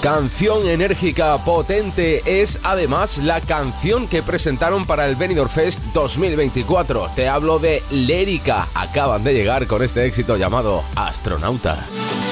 Canción enérgica, potente, es además la canción que presentaron para el Benidorm Fest 2024. Te hablo de Lérica. Acaban de llegar con este éxito llamado Astronauta.